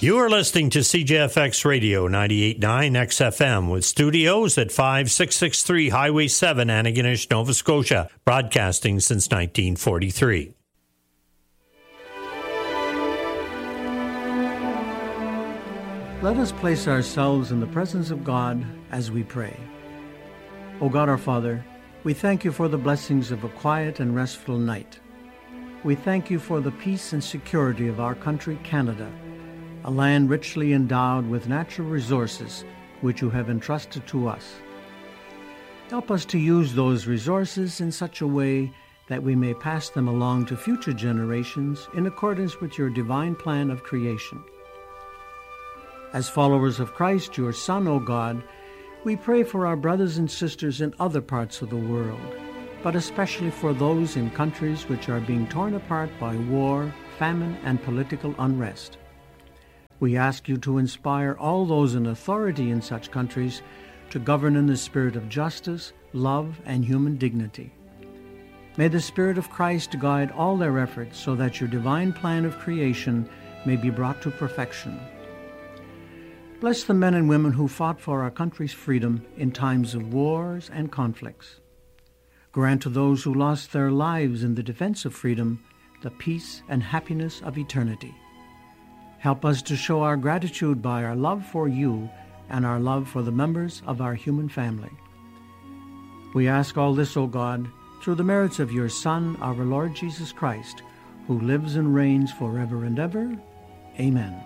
You are listening to CJFX Radio 98.9 XFM with studios at 5663 Highway 7, Antigonish, Nova Scotia, broadcasting since 1943. Let us place ourselves in the presence of God as we pray. O God our Father, we thank you for the blessings of a quiet and restful night. We thank you for the peace and security of our country, Canada, a land richly endowed with natural resources which you have entrusted to us. Help us to use those resources in such a way that we may pass them along to future generations in accordance with your divine plan of creation. As followers of Christ, your Son, O God, we pray for our brothers and sisters in other parts of the world, but especially for those in countries which are being torn apart by war, famine, and political unrest. We ask you to inspire all those in authority in such countries to govern in the spirit of justice, love, and human dignity. May the Spirit of Christ guide all their efforts so that your divine plan of creation may be brought to perfection. Bless the men and women who fought for our country's freedom in times of wars and conflicts. Grant to those who lost their lives in the defense of freedom the peace and happiness of eternity. Help us to show our gratitude by our love for you and our love for the members of our human family. We ask all this, O God, through the merits of your Son, our Lord Jesus Christ, who lives and reigns forever and ever. Amen.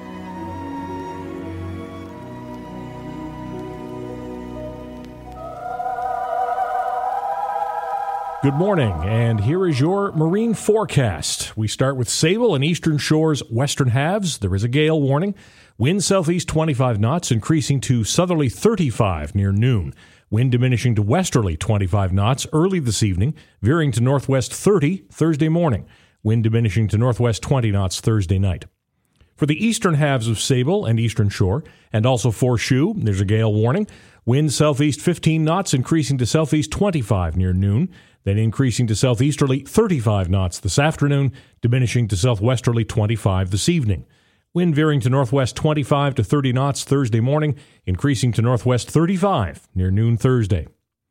Good morning, and here is your marine forecast. We start with Sable and Eastern Shore's western halves. There is a gale warning. Wind southeast 25 knots, increasing to southerly 35 near noon. Wind diminishing to westerly 25 knots early this evening, veering to northwest 30 Thursday morning. Wind diminishing to northwest 20 knots Thursday night. For the eastern halves of Sable and Eastern Shore, and also for Shoe, there's a gale warning. Wind southeast 15 knots, increasing to southeast 25 near noon. Then increasing to southeasterly 35 knots this afternoon, diminishing to southwesterly 25 this evening. Wind veering to northwest 25 to 30 knots Thursday morning, increasing to northwest 35 near noon Thursday.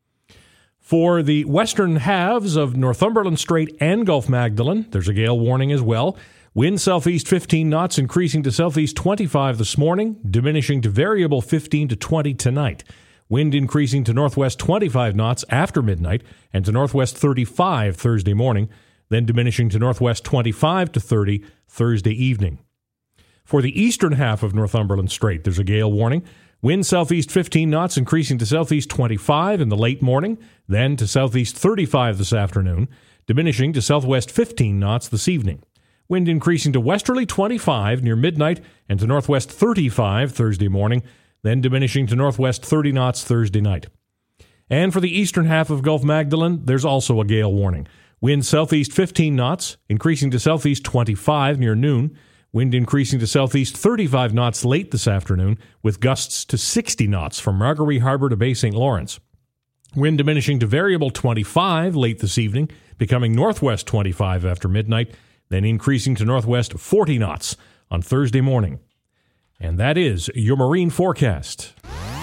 For the western halves of Northumberland Strait and Gulf Magdalene, there's a gale warning as well. Wind southeast 15 knots, increasing to southeast 25 this morning, diminishing to variable 15 to 20 tonight. Wind increasing to northwest 25 knots after midnight and to northwest 35 Thursday morning, then diminishing to northwest 25 to 30 Thursday evening. For the eastern half of Northumberland Strait, there's a gale warning. Wind southeast 15 knots, increasing to southeast 25 in the late morning, then to southeast 35 this afternoon, diminishing to southwest 15 knots this evening. Wind increasing to westerly 25 near midnight and to northwest 35 Thursday morning, then diminishing to northwest 30 knots Thursday night. And for the eastern half of Gulf Magdalene, there's also a gale warning. Wind southeast 15 knots, increasing to southeast 25 near noon. Wind increasing to southeast 35 knots late this afternoon, with gusts to 60 knots from Margaree Harbor to Bay St. Lawrence. Wind diminishing to variable 25 late this evening, becoming northwest 25 after midnight, then increasing to northwest 40 knots on Thursday morning. And that is your marine forecast.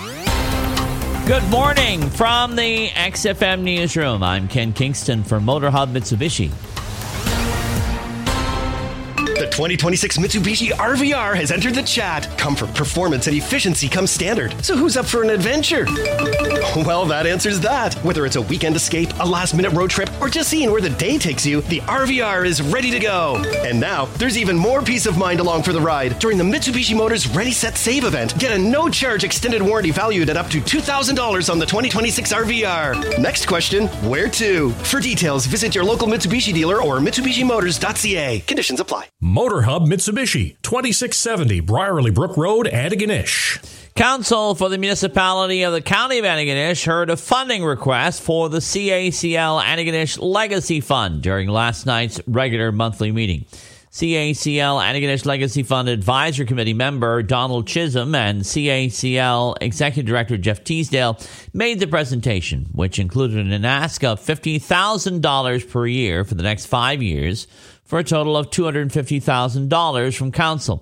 Good morning from the XFM Newsroom. I'm Ken Kingston for Motor Hub Mitsubishi. The 2026 Mitsubishi RVR has entered the chat. Comfort, performance, and efficiency come standard. So who's up for an adventure? Well, that answers that. Whether it's a weekend escape, a last-minute road trip, or just seeing where the day takes you, the RVR is ready to go. And now, there's even more peace of mind along for the ride during the Mitsubishi Motors Ready, Set, Save event. Get a no-charge extended warranty valued at up to $2,000 on the 2026 RVR. Next question, where to? For details, visit your local Mitsubishi dealer or MitsubishiMotors.ca. Conditions apply. Motor Hub Mitsubishi, 2670 Briarley Brook Road, Antigonish. Council for the Municipality of the County of Antigonish heard a funding request for the CACL Antigonish Legacy Fund during last night's regular monthly meeting. CACL Antigonish Legacy Fund Advisory Committee member Donald Chisholm and CACL Executive Director Jeff Teasdale made the presentation, which included an ask of $50,000 per year for the next 5 years, for a total of $250,000 from Council.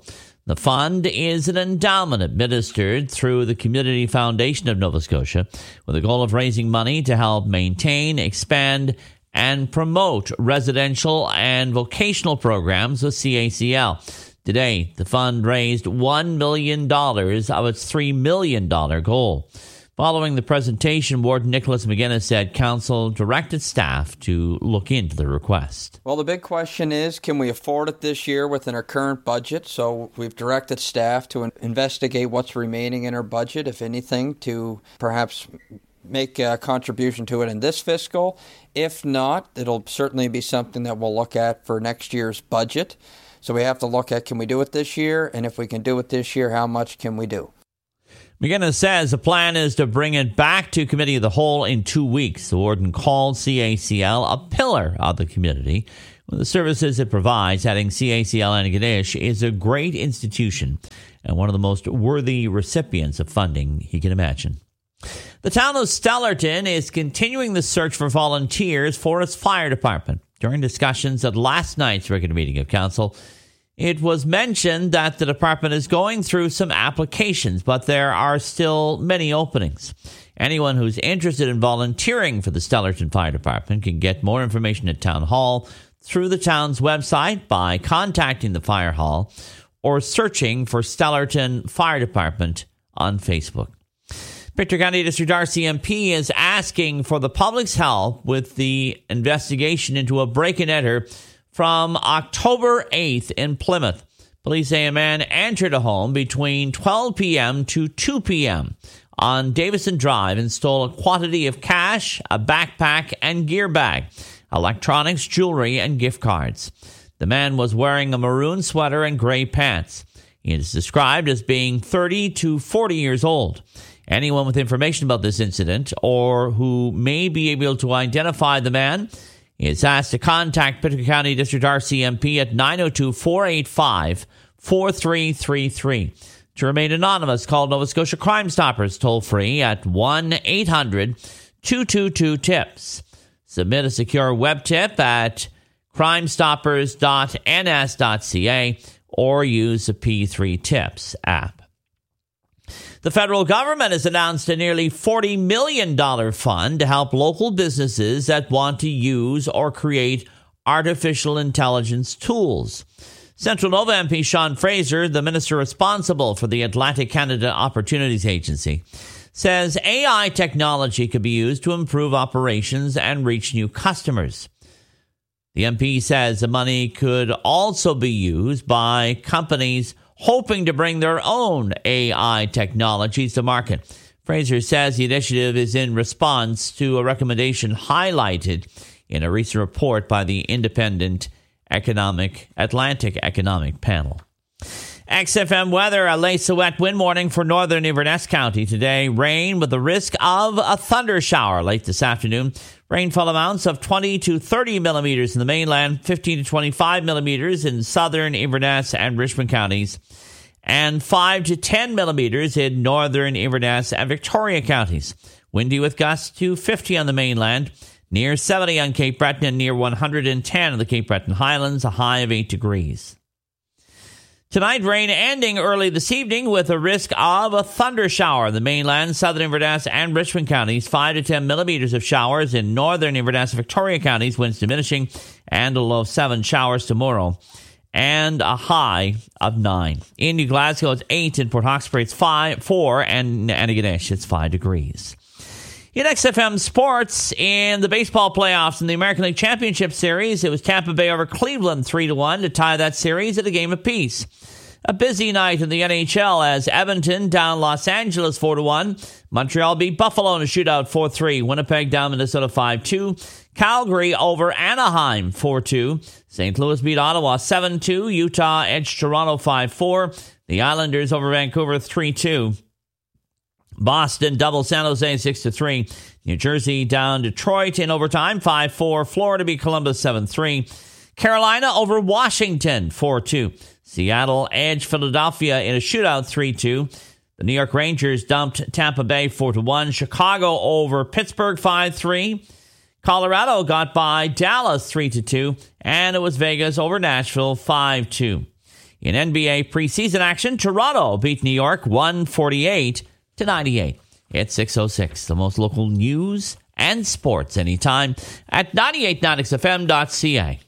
The fund is an endowment administered through the Community Foundation of Nova Scotia with the goal of raising money to help maintain, expand, and promote residential and vocational programs with CACL. Today, the fund raised $1 million of its $3 million goal. Following the presentation, Warden Nicholas McGuinness said Council directed staff to look into the request. Well, the big question is, can we afford it this year within our current budget? So we've directed staff to investigate what's remaining in our budget, if anything, to perhaps make a contribution to it in this fiscal. If not, it'll certainly be something that we'll look at for next year's budget. So we have to look at, can we do it this year? And if we can do it this year, how much can we do? McGuinness says the plan is to bring it back to Committee of the Whole in 2 weeks. The warden called CACL a pillar of the community. The services it provides, adding CACL Antigonish, is a great institution and one of the most worthy recipients of funding he can imagine. The town of Stellarton is continuing the search for volunteers for its fire department. During discussions at last night's regular meeting of council, it was mentioned that the department is going through some applications, but there are still many openings. Anyone who's interested in volunteering for the Stellarton Fire Department can get more information at Town Hall through the town's website by contacting the Fire Hall or searching for Stellarton Fire Department on Facebook. Pictou County District RCMP is asking for the public's help with the investigation into a break-and-enter from October 8th in Plymouth. Police say a man entered a home between 12 p.m. to 2 p.m. on Davison Drive and stole a quantity of cash, a backpack, and gear bag, electronics, jewelry, and gift cards. The man was wearing a maroon sweater and gray pants. He is described as being 30 to 40 years old. Anyone with information about this incident or who may be able to identify the man is asked to contact Pictou County District RCMP at 902-485-4333. To remain anonymous, call Nova Scotia Crime Stoppers toll-free at 1-800-222-TIPS. Submit a secure web tip at crimestoppers.ns.ca or use the P3 Tips app. The federal government has announced a nearly $40 million fund to help local businesses that want to use or create artificial intelligence tools. Central Nova MP Sean Fraser, the minister responsible for the Atlantic Canada Opportunities Agency, says AI technology could be used to improve operations and reach new customers. The MP says the money could also be used by companies hoping to bring their own AI technologies to market. Fraser says the initiative is in response to a recommendation highlighted in a recent report by the Independent Atlantic Economic Panel. XFM weather, a lace of wet wind warning for northern Inverness County today. Rain with the risk of a thunder shower late this afternoon. Rainfall amounts of 20 to 30 millimeters in the mainland, 15 to 25 millimeters in southern Inverness and Richmond counties, and 5 to 10 millimeters in northern Inverness and Victoria counties. Windy with gusts to 50 on the mainland, near 70 on Cape Breton, and near 110 on the Cape Breton Highlands, a high of 8 degrees. Tonight, rain ending early this evening with a risk of a thunder shower in the mainland, southern Inverness and Richmond counties. 5 to 10 millimeters of showers in northern Inverness and Victoria counties, winds diminishing, and a low of 7 showers tomorrow, and a high of 9. In New Glasgow, it's 8. In Port Hawkesbury, it's 4, and Antigonish, it's 5 degrees. In XFM Sports, in the baseball playoffs in the American League Championship Series, it was Tampa Bay over Cleveland 3-1 to tie that series at a game apiece. A busy night in the NHL as Edmonton down Los Angeles 4-1. Montreal beat Buffalo in a shootout 4-3. Winnipeg down Minnesota 5-2. Calgary over Anaheim 4-2. St. Louis beat Ottawa 7-2. Utah edged Toronto 5-4. The Islanders over Vancouver 3-2. Boston double San Jose 6-3. New Jersey down Detroit in overtime 5-4. Florida beat Columbus 7-3. Carolina over Washington 4-2. Seattle edged Philadelphia in a shootout 3-2. The New York Rangers dumped Tampa Bay 4-1. Chicago over Pittsburgh 5-3. Colorado got by Dallas 3-2. And it was Vegas over Nashville 5-2. In NBA preseason action, Toronto beat New York 148-98. It's 6:06. The most local news and sports anytime at 989xfm.ca.